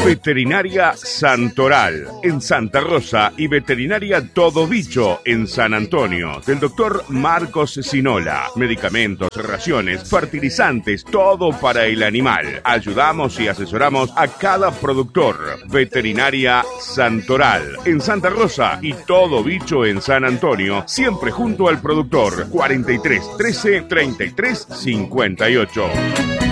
Veterinaria Santoral en Santa Rosa y Veterinaria Todo Bicho en San Antonio, del doctor Marcos Sinola. Medicamentos, raciones, fertilizantes, todo para el animal. Ayudamos y asesoramos a cada productor. Veterinaria Santoral en Santa Rosa y Todo Bicho en San Antonio, siempre junto al productor. 43 13 33 58.